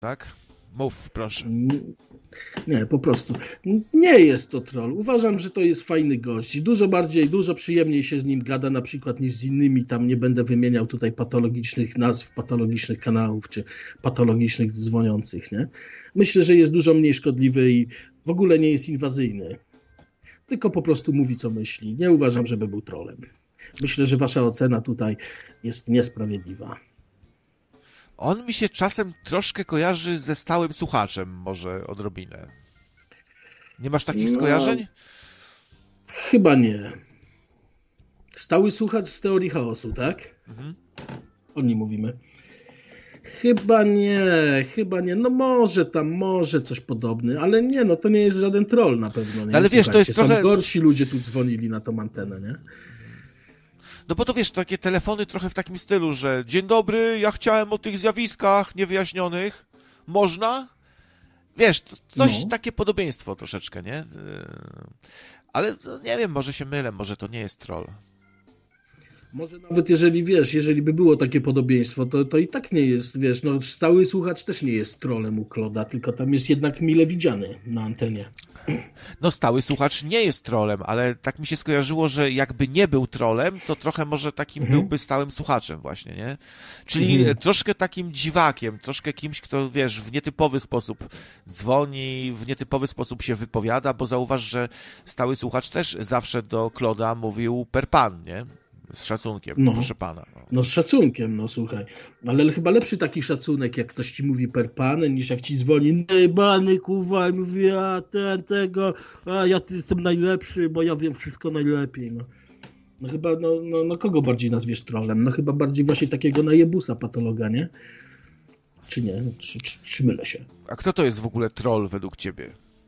Tak? Mów, proszę. Nie, po prostu. Nie jest to troll. Uważam, że to jest fajny gość. Dużo przyjemniej się z nim gada na przykład niż z innymi. Tam nie będę wymieniał tutaj patologicznych nazw, patologicznych kanałów czy patologicznych dzwoniących, nie? Myślę, że jest dużo mniej szkodliwy i w ogóle nie jest inwazyjny. Tylko po prostu mówi, co myśli. Nie uważam, żeby był trollem. Myślę, że wasza ocena tutaj jest niesprawiedliwa. On mi się czasem troszkę kojarzy ze stałym słuchaczem, może odrobinę. Nie masz takich skojarzeń? Chyba nie. Stały słuchacz z teorii chaosu, tak? Mhm. O nim mówimy. Chyba nie. No może coś podobny, ale nie, no to nie jest żaden troll na pewno. Nie? Ale wiesz, to jest trochę... Są gorsi ludzie tu dzwonili na tą antenę, nie? No bo to wiesz, takie telefony trochę w takim stylu, że dzień dobry, ja chciałem o tych zjawiskach niewyjaśnionych. Można? Wiesz, coś takie podobieństwo troszeczkę, nie? Ale nie wiem, może się mylę, może to nie jest troll. Może nawet jeżeli by było takie podobieństwo, to i tak nie jest, wiesz, no stały słuchacz też nie jest trollem u Kloda, tylko tam jest jednak mile widziany na antenie. No stały słuchacz nie jest trollem, ale tak mi się skojarzyło, że jakby nie był trollem, to trochę może takim byłby stałym słuchaczem właśnie, nie? Czyli troszkę takim dziwakiem, troszkę kimś, kto, wiesz, w nietypowy sposób dzwoni, w nietypowy sposób się wypowiada, bo zauważ, że stały słuchacz też zawsze do Kloda mówił per pan, nie? Z szacunkiem, proszę pana. No z szacunkiem, no słuchaj. Ale chyba lepszy taki szacunek, jak ktoś ci mówi per pan, niż jak ci dzwoni bany, kurwa, i mówi, ja jestem najlepszy, bo ja wiem wszystko najlepiej, no. No chyba, no kogo bardziej nazwiesz trollem? No chyba bardziej właśnie takiego najebusa patologa, nie? Czy nie? Czy mylę się? A kto to jest w ogóle troll według ciebie?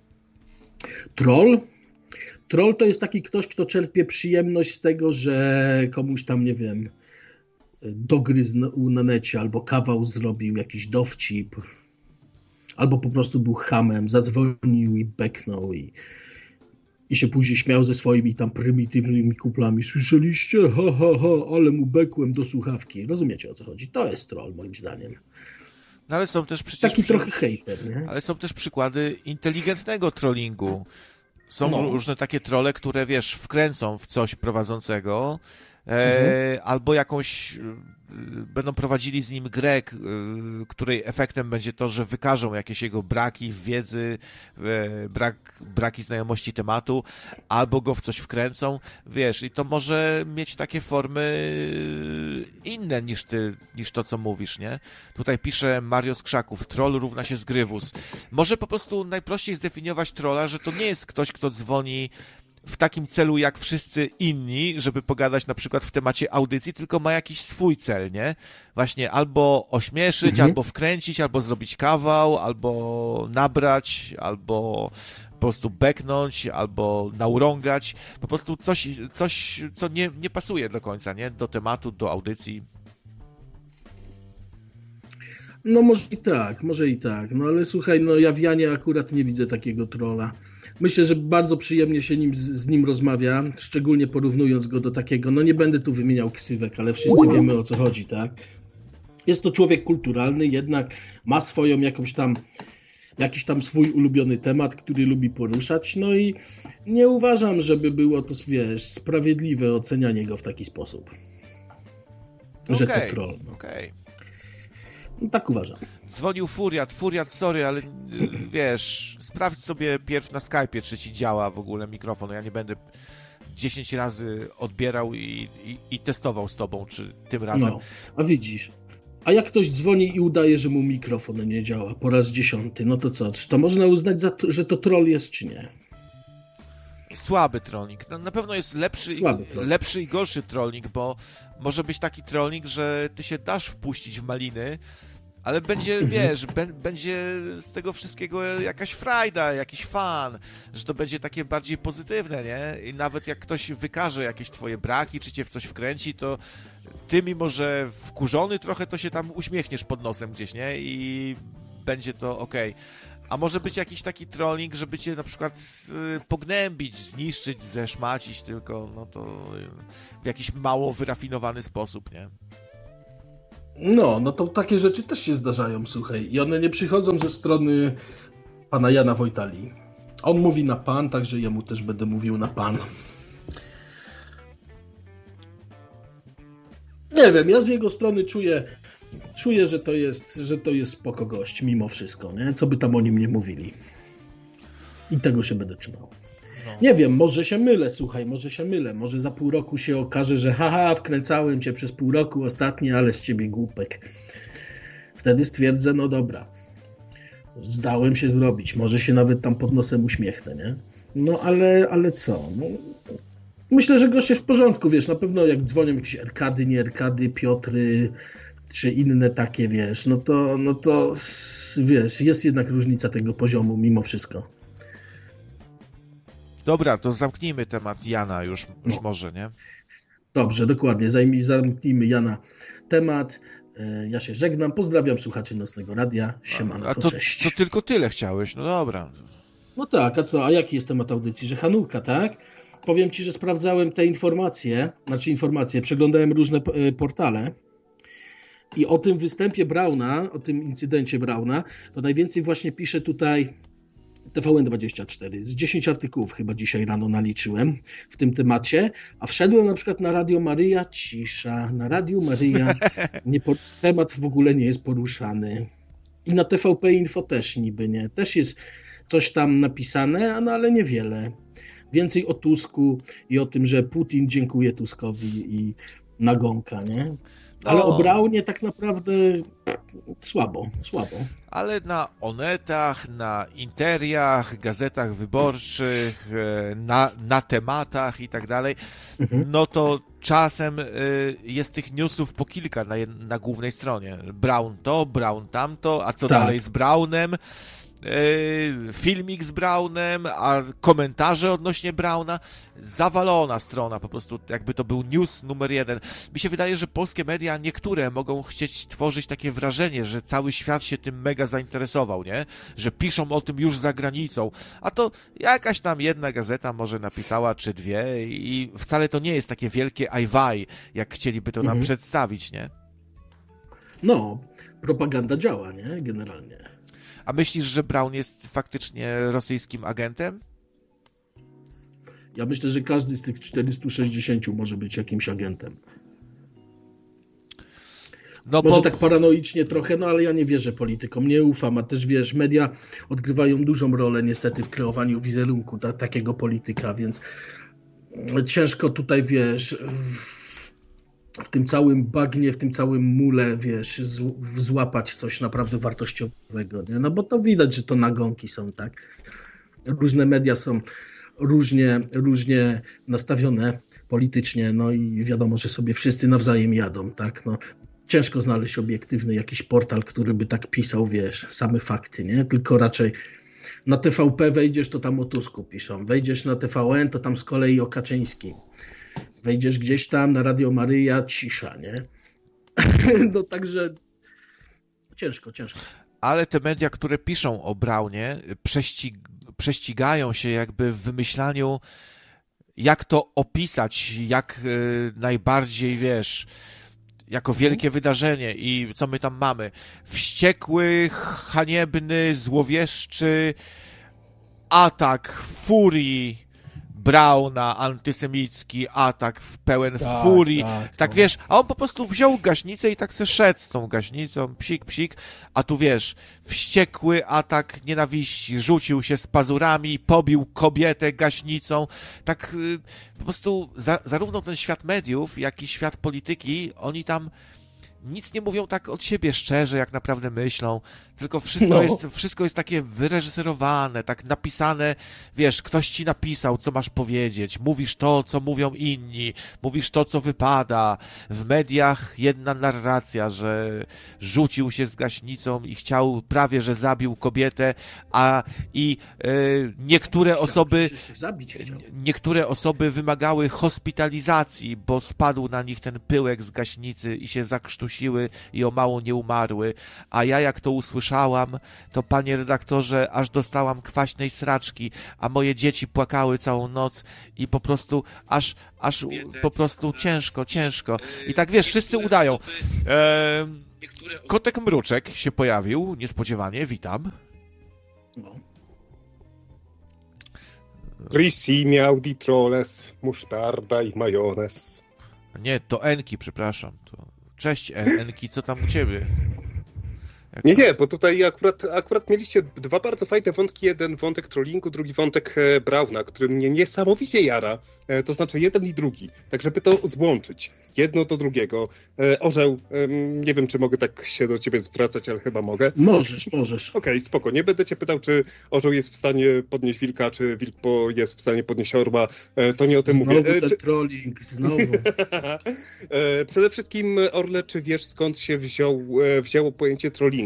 Troll? Troll to jest taki ktoś, kto czerpie przyjemność z tego, że komuś tam, nie wiem, dogryzł na necie, albo kawał zrobił, jakiś dowcip, albo po prostu był chamem, zadzwonił i beknął i się później śmiał ze swoimi tam prymitywnymi kuplami. Słyszeliście? Ale mu bekłem do słuchawki. Rozumiecie, o co chodzi? To jest troll, moim zdaniem. No ale są też przecież... Taki trochę hejter, nie? Ale są też przykłady inteligentnego trollingu. Są różne takie trolle, które, wiesz, wkręcą w coś prowadzącego, albo jakąś będą prowadzili z nim grę, której efektem będzie to, że wykażą jakieś jego braki w wiedzy, braki znajomości tematu, albo go w coś wkręcą, wiesz, i to może mieć takie formy inne niż to, co mówisz, nie? Tutaj pisze Mario z Krzaków, troll równa się zgrywus. Może po prostu najprościej zdefiniować trolla, że to nie jest ktoś, kto dzwoni w takim celu jak wszyscy inni, żeby pogadać na przykład w temacie audycji, tylko ma jakiś swój cel, nie? Właśnie albo ośmieszyć, albo wkręcić, albo zrobić kawał, albo nabrać, albo po prostu beknąć, albo naurągać. Po prostu coś co nie pasuje do końca, nie? Do tematu, do audycji. No może i tak. No ale słuchaj, no ja w Janie akurat nie widzę takiego trolla. Myślę, że bardzo przyjemnie się z nim rozmawia, szczególnie porównując go do takiego, no nie będę tu wymieniał ksywek, ale wszyscy wiemy, o co chodzi, tak? Jest to człowiek kulturalny, jednak ma swoją jakiś tam swój ulubiony temat, który lubi poruszać, no i nie uważam, żeby było to, wiesz, sprawiedliwe ocenianie go w taki sposób. Że to troll. No. No, tak uważam. Dzwonił Furiat, sorry, ale wiesz, sprawdź sobie pierw na Skype'ie, czy ci działa w ogóle mikrofon. Ja nie będę 10 razy odbierał i testował z tobą, czy tym razem. No, a widzisz. A jak ktoś dzwoni i udaje, że mu mikrofon nie działa po raz 10, no to co? Czy to można uznać, że to troll jest, czy nie? Słaby trolling. No, na pewno jest lepszy i gorszy trolling, bo może być taki trolling, że ty się dasz wpuścić w maliny, ale będzie, wiesz, będzie z tego wszystkiego jakaś frajda, jakiś fan, że to będzie takie bardziej pozytywne, nie? I nawet jak ktoś wykaże jakieś twoje braki, czy cię w coś wkręci, to ty, mimo że wkurzony trochę, to się tam uśmiechniesz pod nosem gdzieś, nie? I będzie to okej. A może być jakiś taki trolling, żeby cię na przykład pognębić, zniszczyć, zeszmacić, tylko no to w jakiś mało wyrafinowany sposób, nie? No to takie rzeczy też się zdarzają, słuchaj. I one nie przychodzą ze strony pana Jana Wojtali. On mówi na pan, także jemu też będę mówił na pan. Nie wiem, ja z jego strony czuję, że to jest spoko gość, mimo wszystko, nie? Co by tam o nim nie mówili. I tego się będę trzymał. No. Nie wiem, może się mylę, słuchaj, może się mylę. Może za pół roku się okaże, że wkręcałem cię przez pół roku ostatnie, ale z ciebie głupek. Wtedy stwierdzę, no dobra, zdałem się zrobić. Może się nawet tam pod nosem uśmiechnę, nie? No ale co? No, myślę, że gość jest w porządku, wiesz, na pewno jak dzwonią jakieś Erkady, nie Erkady, Piotry, czy inne takie, wiesz, no to wiesz, jest jednak różnica tego poziomu mimo wszystko. Dobra, to zamknijmy temat Jana już może, nie? Dobrze, dokładnie, zamknijmy Jana temat. Ja się żegnam, pozdrawiam słuchaczy Nocnego Radia, siemanko, cześć. To tylko tyle chciałeś, no dobra. No tak, a co, a jaki jest temat audycji, że Hanuka, tak? Powiem ci, że sprawdzałem te informacje, przeglądałem różne portale i o tym występie Brauna, o tym incydencie Brauna, to najwięcej właśnie pisze tutaj TVN24. Z 10 artykułów chyba dzisiaj rano naliczyłem w tym temacie, a wszedłem na przykład na Radio Maryja, cisza, na Radio Maryja temat w ogóle nie jest poruszany. I na TVP Info też niby nie. Też jest coś tam napisane, no ale niewiele. Więcej o Tusku i o tym, że Putin dziękuje Tuskowi i nagonka, nie? Ale o Braunie tak naprawdę słabo. Ale na Onetach, na Interiach, gazetach wyborczych, na tematach i tak dalej, no to czasem jest tych newsów po kilka na głównej stronie. Braun to, Braun tamto, a co dalej z Braunem? Filmik z Braunem, a komentarze odnośnie Brauna, zawalona strona, po prostu jakby to był news numer 1. Mi się wydaje, że polskie media niektóre mogą chcieć tworzyć takie wrażenie, że cały świat się tym mega zainteresował, nie? Że piszą o tym już za granicą, a to jakaś tam jedna gazeta może napisała, czy dwie i wcale to nie jest takie wielkie ajwaj, jak chcieliby to nam przedstawić, nie? No, propaganda działa, nie? Generalnie. A myślisz, że Braun jest faktycznie rosyjskim agentem? Ja myślę, że każdy z tych 460 może być jakimś agentem. Może tak paranoicznie trochę, no ale ja nie wierzę politykom, nie ufam, a też wiesz, media odgrywają dużą rolę niestety w kreowaniu wizerunku takiego polityka, więc ciężko tutaj, wiesz, w tym całym bagnie, w tym całym mule, wiesz, złapać coś naprawdę wartościowego, nie? No bo to widać, że to nagonki są, tak? Różne media są różnie nastawione politycznie, no i wiadomo, że sobie wszyscy nawzajem jadą, tak? No, ciężko znaleźć obiektywny jakiś portal, który by tak pisał, wiesz, same fakty, nie? Tylko raczej na TVP wejdziesz, to tam o Tusku piszą. Wejdziesz na TVN, to tam z kolei o Kaczyńskim. Wejdziesz gdzieś tam na Radio Maryja, cisza, nie? No także ciężko. Ale te media, które piszą o Braunie, prześcigają się jakby w wymyślaniu, jak to opisać, jak najbardziej, wiesz, jako wielkie wydarzenie. I co my tam mamy? Wściekły, haniebny, złowieszczy atak furii Brauna, antysemicki atak pełen furii, tak wiesz, a on po prostu wziął gaśnicę i tak se szedł z tą gaśnicą, psik, a tu wiesz, wściekły atak nienawiści, rzucił się z pazurami, pobił kobietę gaśnicą, tak po prostu zarówno ten świat mediów, jak i świat polityki, oni tam nic nie mówią tak od siebie szczerze, jak naprawdę myślą, tylko wszystko jest takie wyreżyserowane, tak napisane, wiesz, ktoś ci napisał, co masz powiedzieć, mówisz to, co mówią inni, mówisz to, co wypada. W mediach jedna narracja, że rzucił się z gaśnicą i chciał, prawie że zabił kobietę, niektóre osoby wymagały hospitalizacji, bo spadł na nich ten pyłek z gaśnicy i się zakrztusiły i o mało nie umarły, a ja jak to usłyszałem, to panie redaktorze, aż dostałam kwaśnej sraczki, a moje dzieci płakały całą noc i po prostu aż po prostu ciężko. I tak wiesz, wszyscy udają. Kotek Mruczek się pojawił niespodziewanie, witam. No. Chrissy miał di troles, musztarda i majonez. Nie, to Enki, przepraszam. Cześć Enki, co tam u ciebie? Nie, bo tutaj akurat mieliście dwa bardzo fajne wątki. Jeden wątek trollingu, drugi wątek Brauna, który mnie niesamowicie jara. To znaczy jeden i drugi. Tak, żeby to złączyć. Jedno do drugiego. Orzeł, nie wiem, czy mogę tak się do ciebie zwracać, ale chyba mogę. Możesz. Okej, spoko. Nie będę cię pytał, czy orzeł jest w stanie podnieść wilka, czy wilk jest w stanie podnieść orła. To nie o tym mówię. Znowu ten trolling, znowu. Przede wszystkim, Orle, czy wiesz, skąd się wzięło pojęcie trollingu?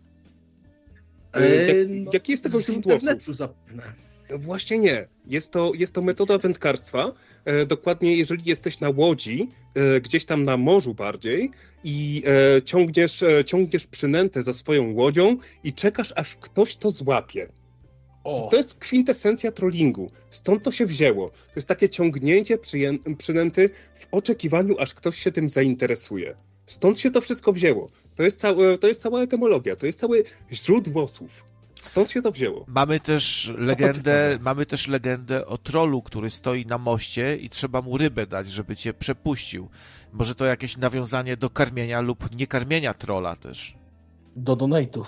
Jaki jest tego źródło? Z internetu zapewne. Właśnie nie. Jest to metoda wędkarstwa. Dokładnie, jeżeli jesteś na łodzi, gdzieś tam na morzu bardziej i ciągniesz przynętę za swoją łodzią i czekasz, aż ktoś to złapie. To jest kwintesencja trollingu. Stąd to się wzięło. To jest takie ciągnięcie przynęty w oczekiwaniu, aż ktoś się tym zainteresuje. Stąd się to wszystko wzięło. To jest cała etymologia, to jest całe źródło słów. Stąd się to wzięło. Mamy też legendę o trollu, który stoi na moście i trzeba mu rybę dać, żeby cię przepuścił. Może to jakieś nawiązanie do karmienia lub niekarmienia trolla też. Do donate'ów.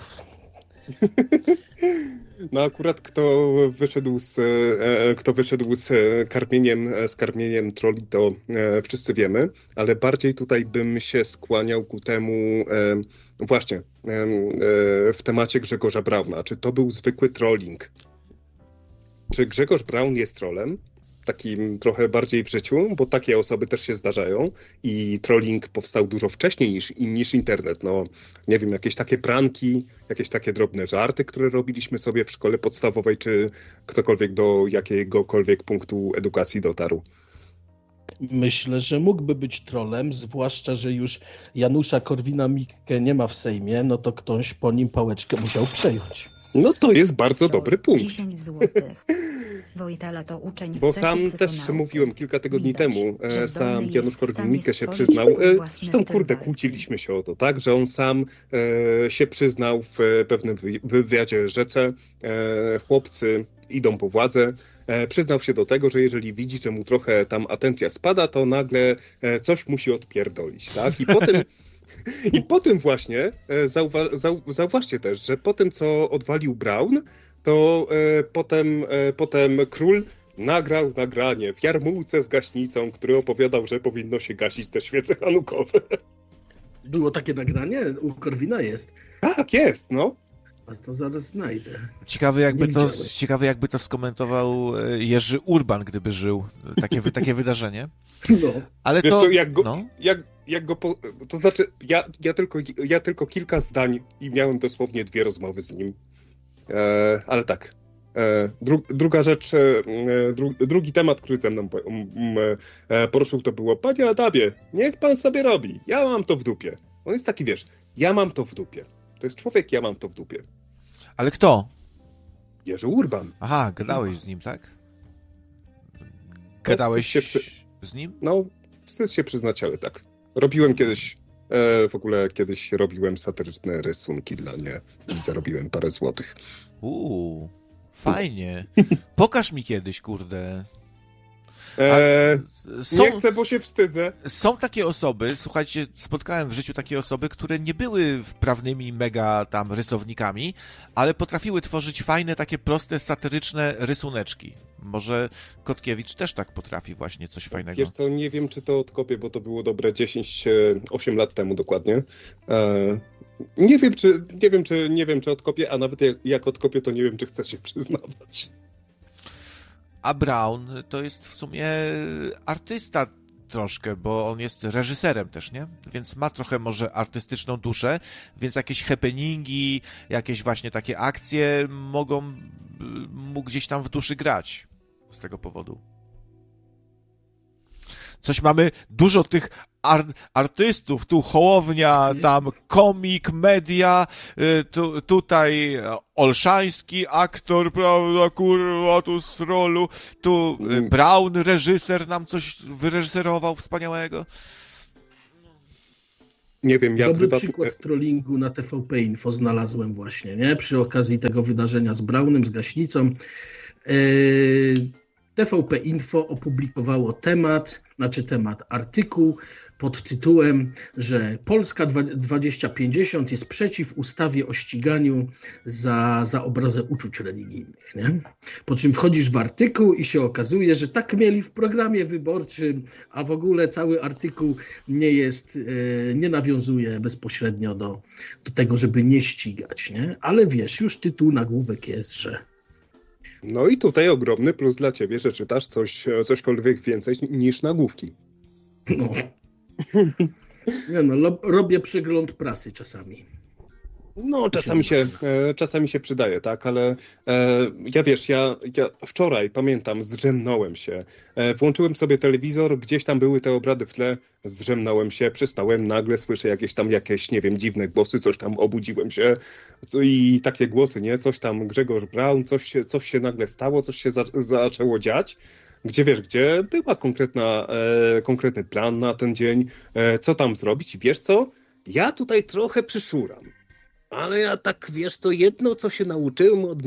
No akurat kto wyszedł z karmieniem trolli, to wszyscy wiemy, ale bardziej tutaj bym się skłaniał ku temu właśnie w temacie Grzegorza Brauna. Czy to był zwykły trolling? Czy Grzegorz Braun jest trollem? Takim trochę bardziej w życiu, bo takie osoby też się zdarzają i trolling powstał dużo wcześniej niż internet. No, nie wiem, jakieś takie pranki, jakieś takie drobne żarty, które robiliśmy sobie w szkole podstawowej, czy ktokolwiek do jakiegokolwiek punktu edukacji dotarł. Myślę, że mógłby być trolem, zwłaszcza, że już Janusza Korwina-Mikke nie ma w Sejmie, no to ktoś po nim pałeczkę musiał przejąć. No to jest bardzo dobry punkt. 10 złotych. Wojtala to uczeń. Bo sam też mówiłem kilka tygodni temu, sam Janusz Korwin-Mikke się przyznał, zresztą kłóciliśmy się o to, tak, że on sam się przyznał w pewnym wywiadzie Rzece, chłopcy idą po władzę, przyznał się do tego, że jeżeli widzi, że mu trochę tam atencja spada, to nagle coś musi odpierdolić, tak, i po tym właśnie, zauważcie też, że po tym, co odwalił Braun, to potem król nagrał nagranie w jarmułce z gaśnicą, który opowiadał, że powinno się gasić te świece hanukowe. Było takie nagranie? U Korwina jest. Tak, jest, no. A to zaraz znajdę. Ciekawe jakby to skomentował Jerzy Urban, gdyby żył. Takie wydarzenie. No. Ale wiesz to... Co, to znaczy, ja tylko kilka zdań i miałem dosłownie 2 rozmowy z nim. Ale tak. Druga rzecz, drugi temat, który ze mną poruszył, to było: panie Adamie, niech pan sobie robi. Ja mam to w dupie. On jest taki, wiesz, ja mam to w dupie. To jest człowiek, ja mam to w dupie. Ale kto? Jerzy Urban. Aha, gadałeś z nim, tak? Gadałeś z nim? No, wstyd się przyznać, ale tak. Robiłem kiedyś, w ogóle kiedyś robiłem satyryczne rysunki dla nie i zarobiłem parę złotych. Fajnie. Pokaż mi kiedyś, kurde. Nie chcę, bo się wstydzę. Są takie osoby, słuchajcie, spotkałem w życiu takie osoby, które nie były wprawnymi mega tam rysownikami, ale potrafiły tworzyć fajne, takie proste, satyryczne rysuneczki. Może Kotkiewicz też tak potrafi właśnie coś fajnego. Wiesz co, nie wiem, czy to odkopię, bo to było dobre 8 lat temu dokładnie. Nie wiem, czy odkopię, a nawet jak odkopię, to nie wiem, czy chcę się przyznawać. A Braun to jest w sumie artysta troszkę, bo on jest reżyserem też, nie? Więc ma trochę może artystyczną duszę, więc jakieś happeningi, jakieś właśnie takie akcje mogą mu gdzieś tam w duszy grać z tego powodu. Coś mamy, dużo tych artystów, tu Hołownia, tam komik, media, tutaj Olszański, aktor, prawda, kurwa, tu z rolu, tu Braun, reżyser nam coś wyreżyserował wspaniałego. Nie wiem, ja Dobry przykład trollingu na TVP Info znalazłem właśnie, nie? Przy okazji tego wydarzenia z Braunem, z Gaśnicą. TVP Info opublikowało artykuł pod tytułem, że Polska 2050 jest przeciw ustawie o ściganiu za obrazę uczuć religijnych. Nie? Po czym wchodzisz w artykuł i się okazuje, że tak mieli w programie wyborczym, a w ogóle cały artykuł nie nawiązuje bezpośrednio do tego, żeby nie ścigać. Nie? Ale wiesz, już tytuł nagłówek jest, że... No i tutaj ogromny plus dla ciebie, że czytasz cośkolwiek więcej niż nagłówki. No. Nie no, robię przegląd prasy czasami. No, czasami się przydaje, tak, ale ja wczoraj, pamiętam, zdrzemnąłem się. Włączyłem sobie telewizor, gdzieś tam były te obrady w tle, zdrzemnąłem się, przystałem, nagle słyszę jakieś, nie wiem, dziwne głosy, coś tam, obudziłem się i takie głosy, nie, coś tam, Grzegorz Braun, coś się nagle stało, coś się zaczęło dziać. Gdzie była konkretny plan na ten dzień, co tam zrobić i wiesz co? Ja tutaj trochę przyszuram, ale ja tak, wiesz co, jedno co się nauczyłem od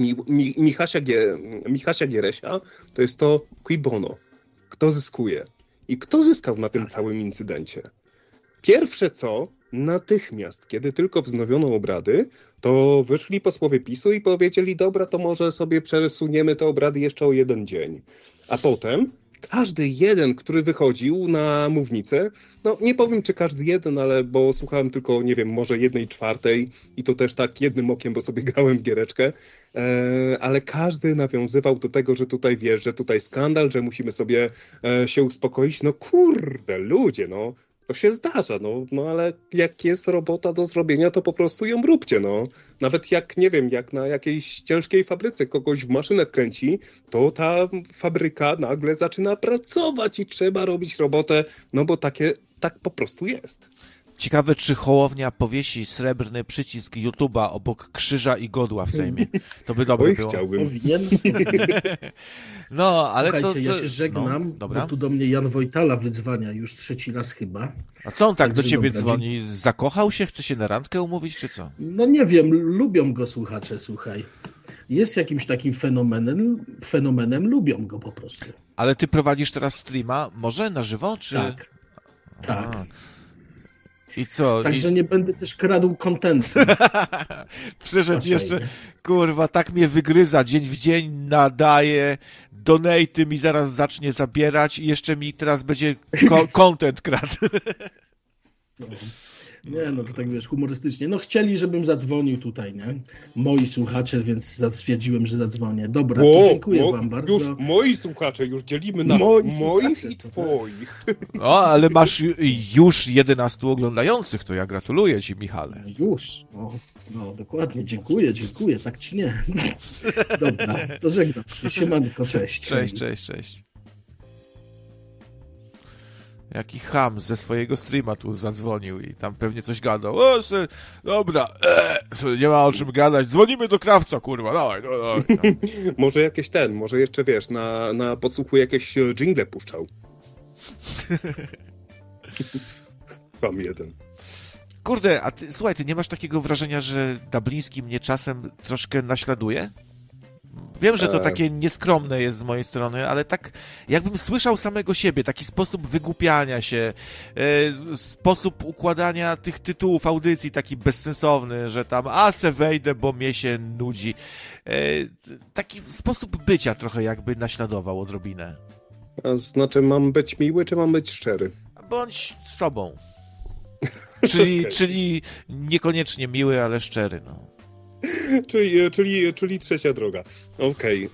Michasia Gieresia, to jest to cui bono, kto zyskuje i kto zyskał na tym całym incydencie. Pierwsze co, natychmiast, kiedy tylko wznowiono obrady, to wyszli posłowie PiS-u i powiedzieli, dobra, to może sobie przesuniemy te obrady jeszcze o jeden dzień. A potem każdy jeden, który wychodził na mównicę, no nie powiem czy każdy jeden, ale bo słuchałem tylko, nie wiem, może 1/4 i to też tak jednym okiem, bo sobie grałem w giereczkę, ale każdy nawiązywał do tego, że tutaj wiesz, że tutaj skandal, że musimy sobie się uspokoić. No kurde, ludzie, no. To się zdarza, no ale jak jest robota do zrobienia, to po prostu ją róbcie, no. Nawet jak, nie wiem, jak na jakiejś ciężkiej fabryce kogoś w maszynę kręci, to ta fabryka nagle zaczyna pracować i trzeba robić robotę, no bo tak po prostu jest. Ciekawe, czy Hołownia powiesi srebrny przycisk YouTube'a obok krzyża i godła w Sejmie. To by dobre było. Chciałbym. Powinien. No, ale słuchajcie, ja się żegnam, bo tu do mnie Jan Wojtala wydzwania już 3. raz chyba. A co on tak do ciebie dzwoni? Zakochał się? Chce się na randkę umówić, czy co? No nie wiem, lubią go słuchacze, słuchaj. Jest jakimś takim fenomenem, lubią go po prostu. Ale ty prowadzisz teraz streama, może na żywo, czy... Tak. I co? Także nie będę też kradł kontentu. Przyszedł jeszcze, kurwa, tak mnie wygryza, dzień w dzień nadaje, donaty mi zaraz zacznie zabierać i jeszcze mi teraz będzie content kradł. Nie, no to tak wiesz, humorystycznie. No chcieli, żebym zadzwonił tutaj, nie? Moi słuchacze, więc stwierdziłem, że zadzwonię. Dobra, to dziękuję wam bardzo. Już moi słuchacze, już dzielimy na moich i twoich. O, ale masz już 11 oglądających, to ja gratuluję ci, Michale. Już, no dokładnie, dziękuję, tak czy nie? Dobra, to żegnam się, siemanko, cześć. Cześć. Jaki cham ze swojego streama tu zadzwonił i tam pewnie coś gadał. Dobra, nie ma o czym gadać. Dzwonimy do Krawca, kurwa, dawaj. Może jeszcze wiesz, na podsłuchu jakieś dżingle puszczał. Mam jeden. Kurde, a ty, słuchaj, ty nie masz takiego wrażenia, że Dabliński mnie czasem troszkę naśladuje? Wiem, że to takie nieskromne jest z mojej strony, ale tak jakbym słyszał samego siebie, taki sposób wygłupiania się, sposób układania tych tytułów audycji taki bezsensowny, że tam se wejdę, bo mnie się nudzi. Taki sposób bycia trochę jakby naśladował odrobinę. A znaczy mam być miły, czy mam być szczery? Bądź sobą. Czyli niekoniecznie miły, ale szczery, no. Czyli trzecia droga. Okej.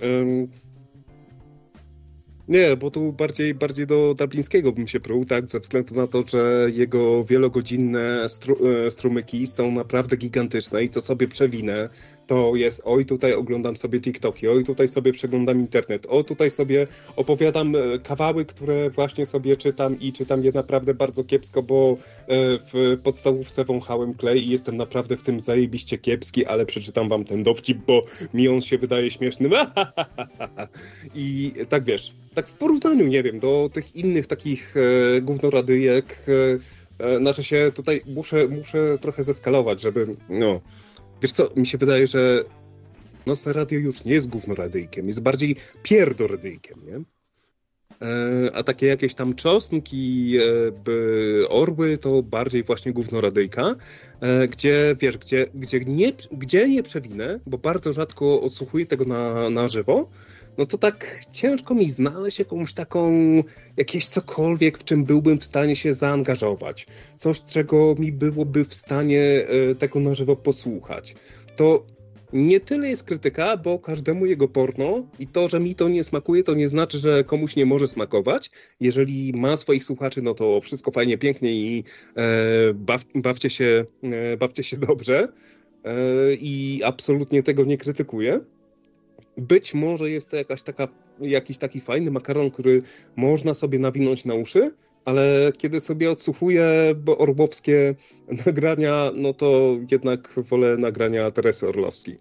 Nie, bo tu bardziej do Dablińskiego bym się pruł, tak, ze względu na to, że jego wielogodzinne strumyki są naprawdę gigantyczne i co sobie przewinę, to jest oj, tutaj oglądam sobie TikToki, oj, tutaj sobie przeglądam internet, o, tutaj sobie opowiadam kawały, które właśnie sobie czytam i czytam je naprawdę bardzo kiepsko, bo w podstawówce wąchałem klej i jestem naprawdę w tym zajebiście kiepski, ale przeczytam wam ten dowcip, bo mi on się wydaje śmieszny. I tak wiesz, tak w porównaniu, nie wiem, do tych innych takich gównoradyjek, Znaczy się tutaj muszę trochę zeskalować, żeby, no... Wiesz co, mi się wydaje, że Nocne Radio już nie jest gównoradyjkiem, jest bardziej pierdoradyjkiem, nie? A takie jakieś tam czosnki, orły to bardziej właśnie gównoradyjka, gdzie, wiesz, gdzie nie przewinę, bo bardzo rzadko odsłuchuję tego na żywo, no to tak ciężko mi znaleźć jakieś cokolwiek, w czym byłbym w stanie się zaangażować. Coś, czego mi byłoby w stanie tego na żywo posłuchać. To nie tyle jest krytyka, bo każdemu jego porno i to, że mi to nie smakuje, to nie znaczy, że komuś nie może smakować. Jeżeli ma swoich słuchaczy, no to wszystko fajnie, pięknie i bawcie się dobrze. I absolutnie tego nie krytykuję. Być może jest to jakiś taki fajny makaron, który można sobie nawinąć na uszy, ale kiedy sobie odsłuchuję orłowskie nagrania, no to jednak wolę nagrania Teresy Orłowskiej.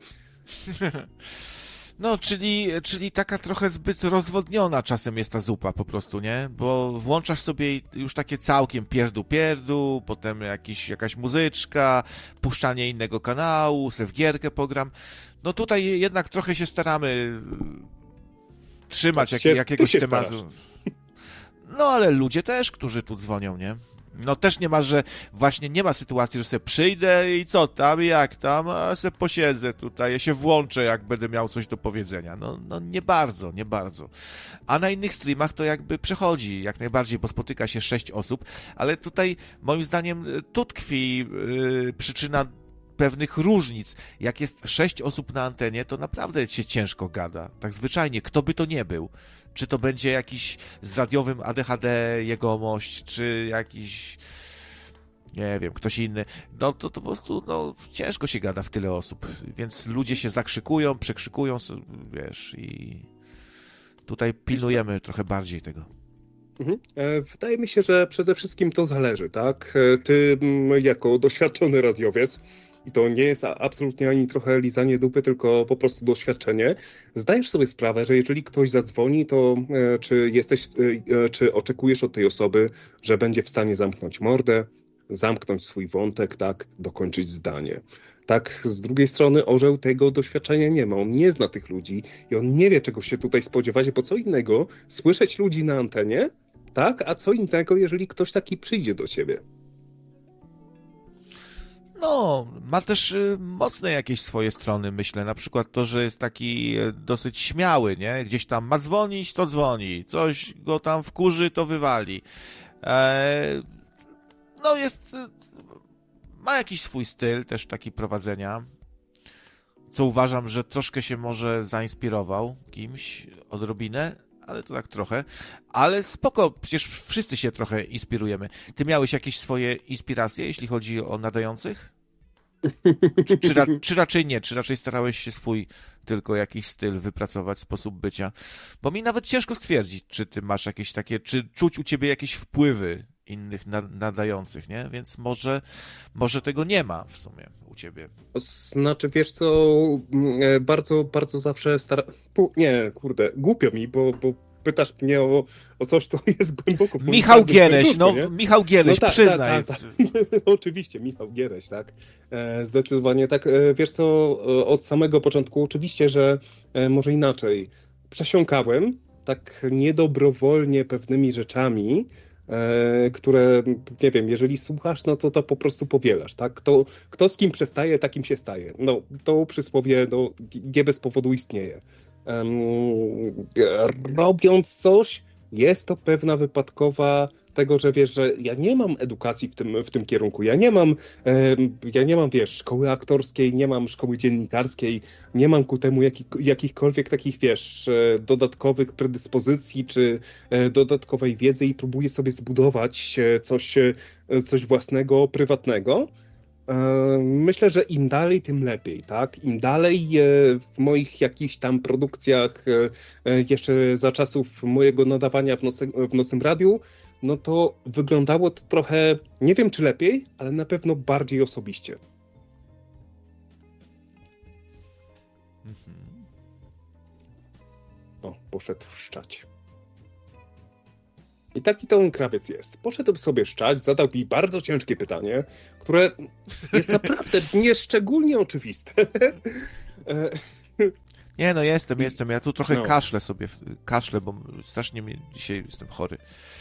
No, czyli taka trochę zbyt rozwodniona czasem jest ta zupa po prostu, nie? Bo włączasz sobie już takie całkiem pierdu, potem jakaś muzyczka, puszczanie innego kanału, se w gierkę pogram. No tutaj jednak trochę się staramy trzymać jakiegoś tematu. Starasz. No ale ludzie też, którzy tu dzwonią, nie? No też nie ma, że właśnie nie ma sytuacji, że sobie przyjdę i co tam, jak tam, a sobie posiedzę tutaj, ja się włączę, jak będę miał coś do powiedzenia. No nie bardzo. A na innych streamach to jakby przechodzi jak najbardziej, bo spotyka się 6 osób, ale tutaj moim zdaniem tu tkwi przyczyna pewnych różnic. Jak jest 6 osób na antenie, to naprawdę się ciężko gada. Tak zwyczajnie, kto by to nie był. Czy to będzie jakiś z radiowym ADHD jegomość, czy jakiś, nie wiem, ktoś inny. No to po prostu, ciężko się gada w tyle osób. Więc ludzie się zakrzykują, przekrzykują, wiesz, i tutaj pilnujemy trochę bardziej tego. Wydaje mi się, że przede wszystkim to zależy, tak? Ty jako doświadczony radiowiec, i to nie jest absolutnie ani trochę lizanie dupy, tylko po prostu doświadczenie, zdajesz sobie sprawę, że jeżeli ktoś zadzwoni, to czy oczekujesz od tej osoby, że będzie w stanie zamknąć mordę, zamknąć swój wątek, tak, dokończyć zdanie. Tak, z drugiej strony orzeł tego doświadczenia nie ma. On nie zna tych ludzi i on nie wie, czego się tutaj spodziewać, bo co innego słyszeć ludzi na antenie, tak, a co innego, jeżeli ktoś taki przyjdzie do ciebie. No, ma też mocne jakieś swoje strony, myślę. Na przykład to, że jest taki dosyć śmiały, nie? Gdzieś tam ma dzwonić, to dzwoni. Coś go tam wkurzy, to wywali. No ma jakiś swój styl też taki prowadzenia, co uważam, że troszkę się może zainspirował kimś, odrobinę, ale to tak trochę. Ale spoko, przecież wszyscy się trochę inspirujemy. Ty miałeś jakieś swoje inspiracje, jeśli chodzi o nadających? Czy raczej nie? Czy raczej starałeś się swój tylko jakiś styl wypracować, sposób bycia? Bo mi nawet ciężko stwierdzić, czy ty masz jakieś takie, czy czuć u ciebie jakieś wpływy innych nadających, nie? Więc może tego nie ma w sumie u ciebie. Znaczy, wiesz co, bardzo, bardzo zawsze Nie, kurde, głupio mi, bo pytasz mnie o coś, co jest głęboko w moim Michał Giereś, Michał Giereś, tak, przyznaj. Tak. Oczywiście, Michał Giereś, tak. Zdecydowanie tak. Wiesz co, od samego początku oczywiście, że może inaczej. Przesiąkałem tak niedobrowolnie pewnymi rzeczami, które, nie wiem, jeżeli słuchasz, no to po prostu powielasz, tak? Kto z kim przestaje, takim się staje. No, to przysłowie nie bez powodu istnieje. Robiąc coś, jest to pewna wypadkowa tego, że wiesz, że ja nie mam edukacji w tym kierunku. Ja nie mam, wiesz, szkoły aktorskiej, nie mam szkoły dziennikarskiej, nie mam ku temu jakichkolwiek takich, wiesz, dodatkowych predyspozycji czy dodatkowej wiedzy i próbuję sobie zbudować coś własnego, prywatnego. Myślę, że im dalej, tym lepiej, tak? Im dalej w moich jakichś tam produkcjach jeszcze za czasów mojego nadawania w Nocnym Radiu, no to wyglądało to trochę, nie wiem czy lepiej, ale na pewno bardziej osobiście. O, poszedł wszczać. I taki to on krawiec jest. Poszedł sobie szczać, zadał mi bardzo ciężkie pytanie, które jest naprawdę nieszczególnie oczywiste. Nie, no jestem. Ja tu trochę kaszlę, bo strasznie dzisiaj jestem chory.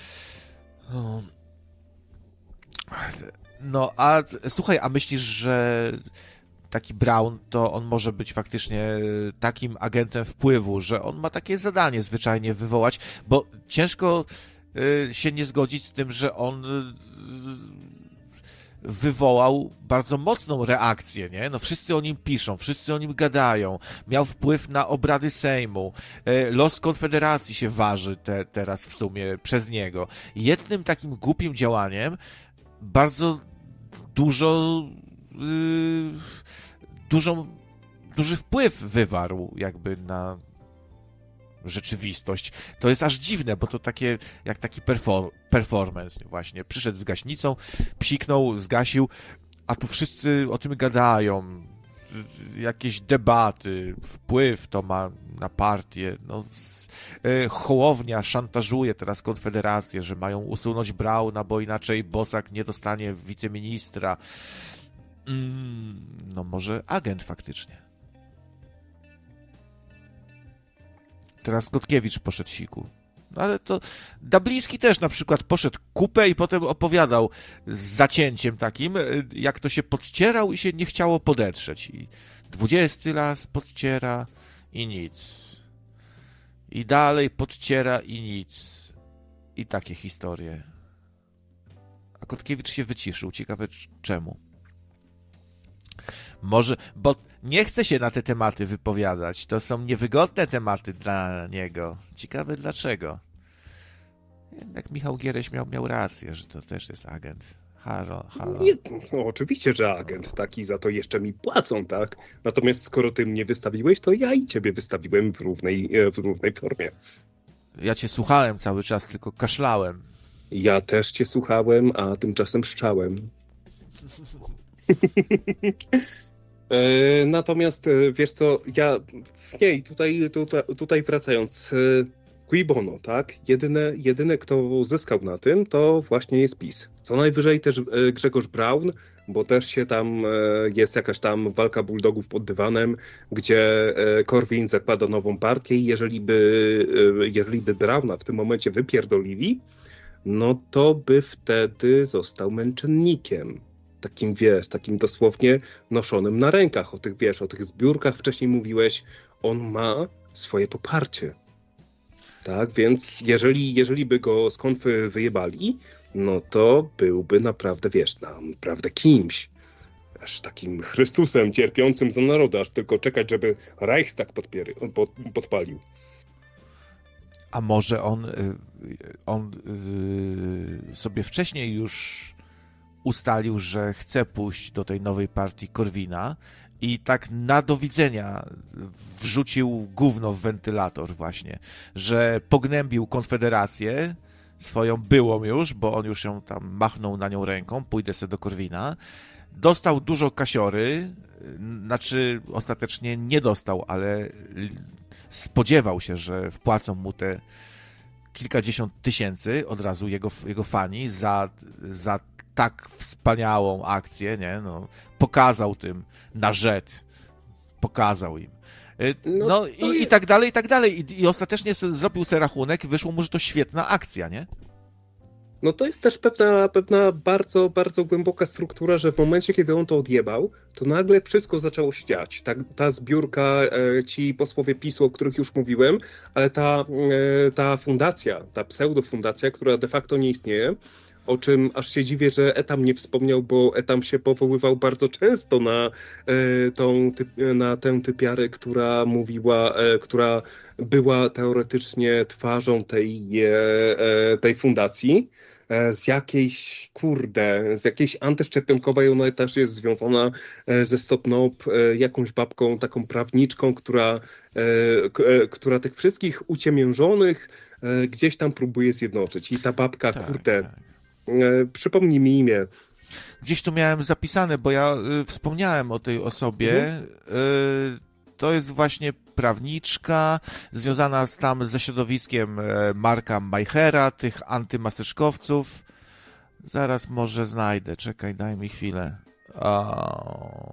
No, a słuchaj, a myślisz, że taki Brown, to on może być faktycznie takim agentem wpływu, że on ma takie zadanie zwyczajnie wywołać, bo ciężko się nie zgodzić z tym, że on wywołał bardzo mocną reakcję, nie? No wszyscy o nim piszą, wszyscy o nim gadają, miał wpływ na obrady Sejmu, los Konfederacji się waży teraz w sumie przez niego. Jednym takim głupim działaniem bardzo duży wpływ wywarł jakby na rzeczywistość. To jest aż dziwne, bo to takie, jak taki performance właśnie. Przyszedł z gaśnicą, psiknął, zgasił, a tu wszyscy o tym gadają. Jakieś debaty, wpływ to ma na partię. No, Hołownia szantażuje teraz Konfederację, że mają usunąć Brauna, bo inaczej Bosak nie dostanie wiceministra. No może agent faktycznie. Teraz Kotkiewicz poszedł siku. No ale to Dabliński też na przykład poszedł kupę i potem opowiadał z zacięciem takim, jak to się podcierał i się nie chciało podetrzeć. I 20 raz podciera i nic. I dalej podciera i nic. I takie historie. A Kotkiewicz się wyciszył. Ciekawe czemu. Może, bo nie chce się na te tematy wypowiadać. To są niewygodne tematy dla niego. Ciekawe dlaczego. Jednak Michał Giereś miał rację, że to też jest agent. Halo. Nie, no, oczywiście, że agent taki, za to jeszcze mi płacą, tak? Natomiast skoro ty mnie wystawiłeś, to ja i ciebie wystawiłem w równej formie. Ja cię słuchałem cały czas, tylko kaszlałem. Ja też cię słuchałem, a tymczasem szczałem. Natomiast wiesz co, tutaj wracając, cui bono, tak? Jedyne kto zyskał na tym, to właśnie jest PiS. Co najwyżej też Grzegorz Braun, bo też się tam jest jakaś tam walka bulldogów pod dywanem, gdzie Korwin zakłada nową partię i jeżeli by Brauna w tym momencie wypierdolili, no to by wtedy został męczennikiem. Takim dosłownie noszonym na rękach. O tych zbiórkach wcześniej mówiłeś, on ma swoje poparcie. Tak, więc jeżeli by go z konfy wyjebali, no to byłby naprawdę, naprawdę kimś. Aż takim Chrystusem cierpiącym za narodu, aż tylko czekać, żeby Reichstag podpalił. A może on sobie wcześniej już ustalił, że chce pójść do tej nowej partii Korwina i tak na do widzenia wrzucił gówno w wentylator właśnie, że pognębił Konfederację, swoją byłą już, bo on już ją tam machnął na nią ręką, pójdę sobie do Korwina, dostał dużo kasiory, znaczy ostatecznie nie dostał, ale spodziewał się, że wpłacą mu te kilkadziesiąt tysięcy od razu jego fani za tak wspaniałą akcję, nie? No, pokazał tym na rzet. Pokazał im. No i tak dalej, i tak dalej. I ostatecznie zrobił sobie rachunek i wyszło mu, że to świetna akcja, nie? No to jest też pewna bardzo, bardzo głęboka struktura, że w momencie, kiedy on to odjebał, to nagle wszystko zaczęło się dziać. Ta zbiórka, ci posłowie PiS-u, o których już mówiłem, ale ta fundacja, ta pseudofundacja, która de facto nie istnieje, o czym aż się dziwię, że Etam nie wspomniał, bo Etam się powoływał bardzo często na tę typiarę, która mówiła, która była teoretycznie twarzą tej fundacji. Z jakiejś antyszczepionkowej, ona też jest związana ze Stop-Nop, jakąś babką, taką prawniczką, która tych wszystkich uciemiężonych gdzieś tam próbuje zjednoczyć. I ta babka, przypomnij mi imię. Gdzieś tu miałem zapisane, bo ja wspomniałem o tej osobie. to jest właśnie prawniczka związana ze środowiskiem Marka Majchera, tych antymaseczkowców. Zaraz może znajdę, czekaj, daj mi chwilę.